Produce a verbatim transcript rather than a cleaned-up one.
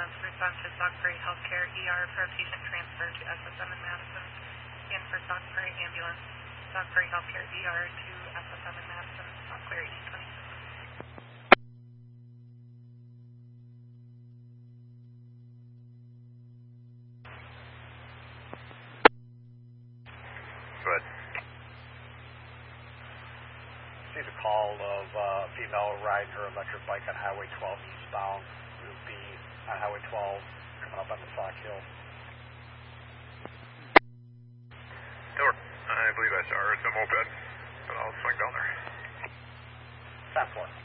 ambulance, respond to Stockbury Healthcare E R for a patient transfer to S S M in Madison. And for Stockbury ambulance, Stockbury Healthcare E R to S S M in Madison, stop clear E twenty-six. Good. Received a call of uh, a female riding her electric bike on Highway twelve eastbound. It would be on Highway twelve coming up on the Sauk Hill. Door. I believe I saw her. It's a moped, but I'll swing down there. ten four.